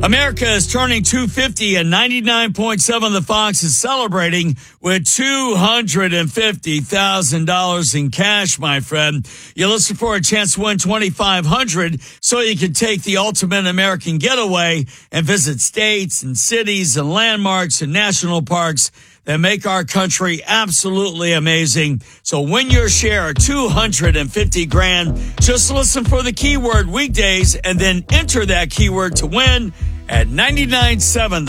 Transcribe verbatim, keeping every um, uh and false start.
America is turning two fifty, and ninety-nine point seven The Fox is celebrating with two hundred fifty thousand dollars in cash, my friend. You listen for a chance to win twenty-five hundred dollars so you can take the ultimate American getaway and visit states and cities and landmarks and national parks that make our country absolutely amazing. So win your share of two hundred fifty grand. Just listen for the keyword weekdays and then enter that keyword to win at ninety-nine point seven The